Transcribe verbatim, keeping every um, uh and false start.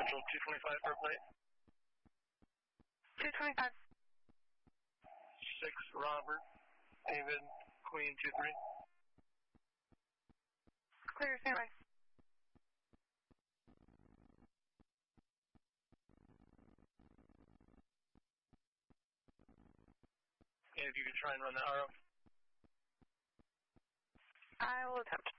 Central two twenty-five for a plate. two twenty-five. six Robert, David, Queen two three. Clear, standby. And if you could try and run the R O. I will attempt.